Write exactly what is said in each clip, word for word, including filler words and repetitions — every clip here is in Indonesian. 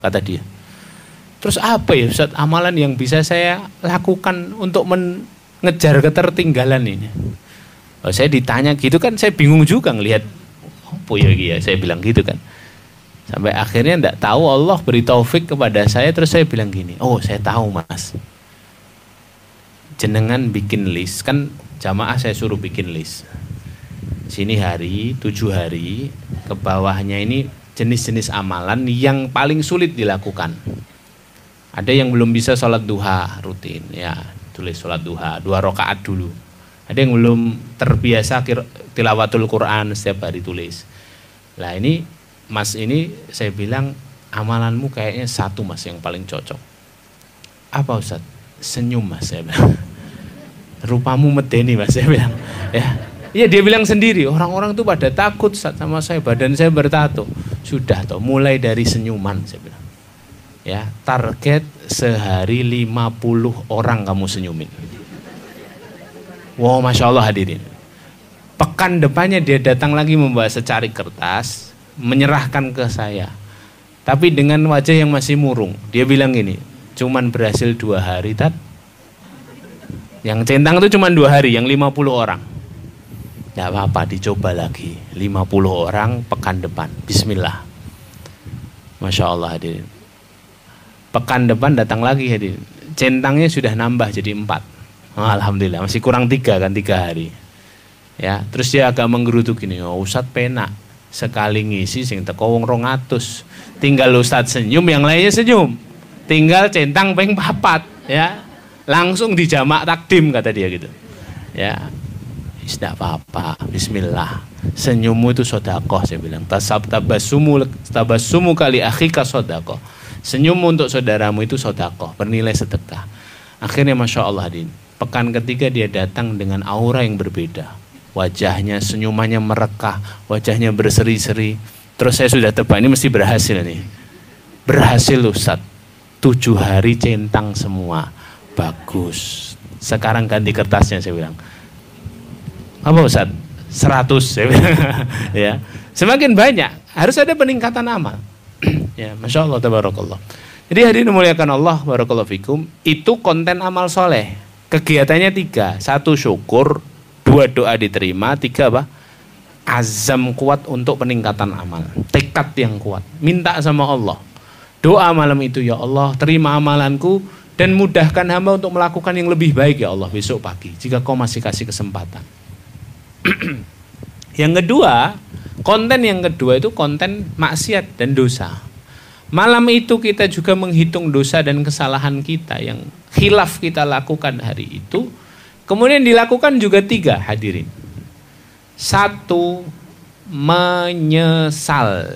kata dia. Terus apa ya Ustaz amalan yang bisa saya lakukan untuk mengejar ketertinggalan ini? Oh, saya ditanya gitu kan, saya bingung juga ngelihat apa ya ya, saya bilang gitu kan. Sampai akhirnya enggak tahu Allah beri taufik kepada saya, terus saya bilang gini, oh saya tahu Mas. Jenengan bikin list, kan jamaah saya suruh bikin list. Sini hari, tujuh hari, ke bawahnya ini jenis-jenis amalan yang paling sulit dilakukan. Ada yang belum bisa sholat duha rutin, ya tulis sholat duha, dua rakaat dulu. Ada yang belum terbiasa tilawatul Quran setiap hari tulis. Lah ini Mas ini saya bilang amalanmu kayaknya satu Mas yang paling cocok. Apa Ustaz? Senyum Mas, saya bilang. Rupamu medeni Mas, saya bilang. Ya, iya dia bilang sendiri, orang-orang tuh pada takut Ustaz sama saya, badan saya bertato. Sudah toh, mulai dari senyuman, saya bilang. Ya, target sehari lima puluh orang kamu senyumin. Wow, Masya Allah hadirin. Pekan depannya dia datang lagi membawa secari kertas, menyerahkan ke saya. Tapi dengan wajah yang masih murung. Dia bilang gini, cuman berhasil dua hari, Tat. Yang centang itu cuman dua hari, yang lima puluh orang. Tidak apa-apa, dicoba lagi. lima puluh orang pekan depan. Bismillah. Masya Allah hadirin. Pekan depan datang lagi hadirin. Centangnya sudah nambah jadi empat. Oh, alhamdulillah, masih kurang tiga kan, tiga hari. Ya, terus dia agak menggerutu gini, oh Ustaz penak. Sekali ngisi sing teko wong rong atus. Tinggal Ustaz senyum, yang lainnya senyum. Tinggal centang peng papat, ya. Langsung dijamak takdim kata dia gitu. Ya. Tidak apa-apa, bismillah. Senyummu itu sedekah, saya bilang. Tasab tabassumu tabassumu kali akhika sedekah. Senyum untuk saudaramu itu sedekah, bernilai sedekah. Akhirnya Masya Allah hadirin, pekan ketiga dia datang dengan aura yang berbeda. Wajahnya, senyumannya merekah, wajahnya berseri-seri. Terus saya sudah tebak, ini mesti berhasil nih. Berhasil Ustaz. Tujuh hari centang semua. Bagus. Sekarang ganti kertasnya, saya bilang. Apa Ustaz? Seratus, saya bilang. Ya. Semakin banyak, harus ada peningkatan amal. Ya, Masya Allah, tabarakallah. Jadi hadirin dimuliakan Allah, barakallahu fikum, itu konten amal soleh. Kegiatannya tiga, satu syukur, dua doa diterima, tiga apa? Azam kuat untuk peningkatan amal, tekad yang kuat, minta sama Allah. Doa malam itu, ya Allah, terima amalanku dan mudahkan hamba untuk melakukan yang lebih baik ya Allah besok pagi, jika kau masih kasih kesempatan. Yang kedua, konten yang kedua itu konten maksiat dan dosa. Malam itu kita juga menghitung dosa dan kesalahan kita yang khilaf kita lakukan hari itu. Kemudian dilakukan juga tiga hadirin. Satu, menyesal.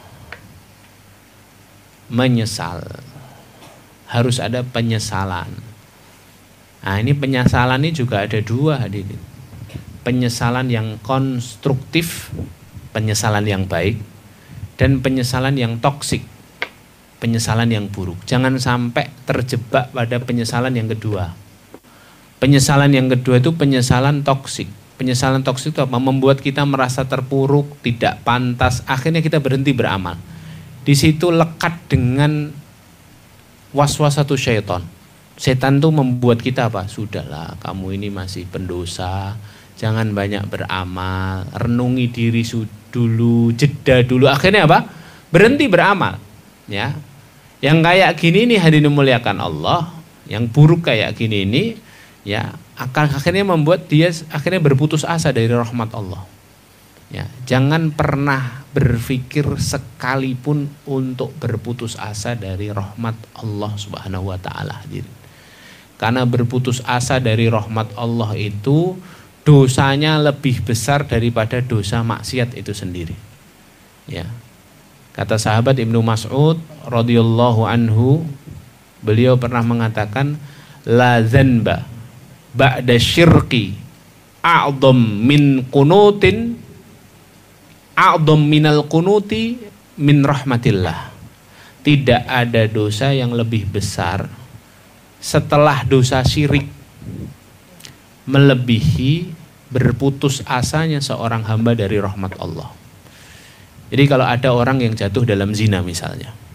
Menyesal. Harus ada penyesalan. Nah ini penyesalan ini juga ada dua hadirin. Penyesalan yang konstruktif, penyesalan yang baik, dan penyesalan yang toksik. Penyesalan yang buruk. Jangan sampai terjebak pada penyesalan yang kedua. Penyesalan yang kedua itu penyesalan toksik. Penyesalan toksik itu apa? Membuat kita merasa terpuruk, tidak pantas, akhirnya kita berhenti beramal. Di situ lekat dengan waswasatu syaitan. Setan tuh membuat kita apa? Sudahlah, kamu ini masih pendosa, jangan banyak beramal, renungi diri dulu, jeda dulu. Akhirnya apa? Berhenti beramal. Ya, yang kayak gini nih hadirin dimuliakan Allah, yang buruk kayak gini ini, ya akan akhirnya membuat dia akhirnya berputus asa dari rahmat Allah. Ya, jangan pernah berpikir sekalipun untuk berputus asa dari rahmat Allah Subhanahu Wa Taala hadirin. Karena berputus asa dari rahmat Allah itu dosanya lebih besar daripada dosa maksiat itu sendiri. Ya. Kata sahabat Ibnu Mas'ud radhiyallahu anhu, beliau pernah mengatakan, la dzanba ba'da syirki a'dham min qunutin a'dham minal qunuti min rahmatillah. Tidak ada dosa yang lebih besar setelah dosa syirik melebihi berputus asanya seorang hamba dari rahmat Allah. Jadi kalau ada orang yang jatuh dalam zina misalnya,